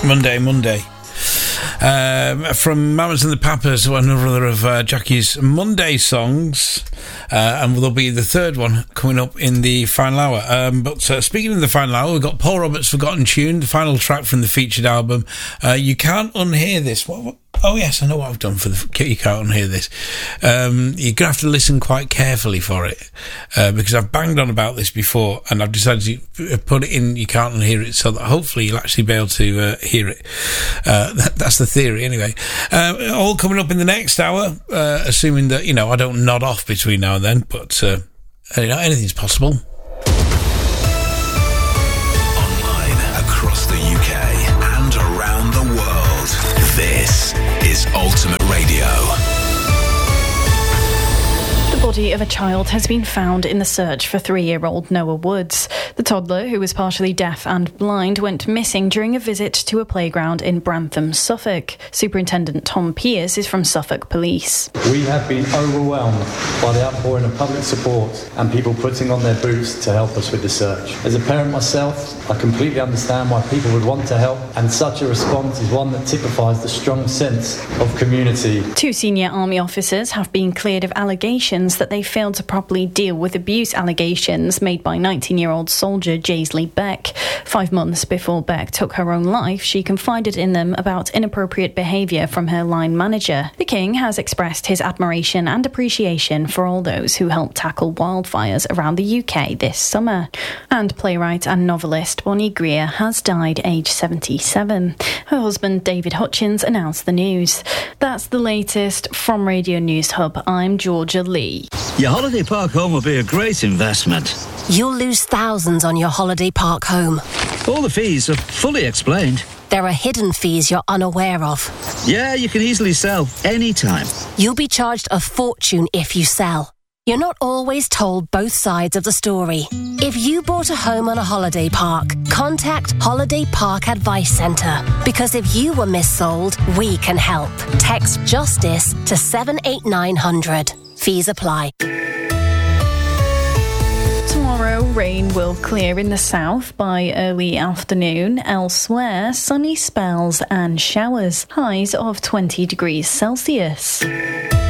Monday. From Mamas and the Papas, another of Jackie's Monday songs, and there'll be the third one coming up in the final hour. But speaking of the final hour, we've got Paul Roberts' Forgotten Tune, the final track from the featured album. You Can't Unhear This. What? Oh yes, I know what I've done for the You Can't Unhear This. You're going to have to listen quite carefully for it, because I've banged on about this before, and I've decided to put it in You Can't Unhear It so that hopefully you'll actually be able to hear it. That's the theory anyway. All coming up in the next hour, assuming that, I don't nod off between now and then, but anything's possible. Online across the UK and around the world, this is Ultimate Radio. The body of a child has been found in the search for 3-year-old Noah Woods. The toddler, who was partially deaf and blind, went missing during a visit to a playground in Brantham, Suffolk. Superintendent Tom Pearce is from Suffolk Police. We have been overwhelmed by the outpouring of public support and people putting on their boots to help us with the search. As a parent myself, I completely understand why people would want to help, and such a response is one that typifies the strong sense of community. 2 senior army officers have been cleared of allegations that they failed to properly deal with abuse allegations made by 19-year-old soldier Jaisley Beck. 5 months before Beck took her own life, she confided in them about inappropriate behaviour from her line manager. The King has expressed his admiration and appreciation for all those who helped tackle wildfires around the UK this summer. And playwright and novelist Bonnie Greer has died aged 77. Her husband David Hutchins announced the news. That's the latest from Radio News Hub. I'm Georgia Lee. Your holiday park home will be a great investment. You'll lose thousands on your holiday park home. All the fees are fully explained. There are hidden fees you're unaware of. Yeah, you can easily sell anytime. You'll be charged a fortune if you sell. You're not always told both sides of the story. If you bought a home on a holiday park, contact Holiday Park Advice Centre. Because if you were missold, we can help. Text JUSTICE to 78900. Fees apply. Tomorrow, rain will clear in the south by early afternoon. Elsewhere, sunny spells and showers. Highs of 20 degrees Celsius.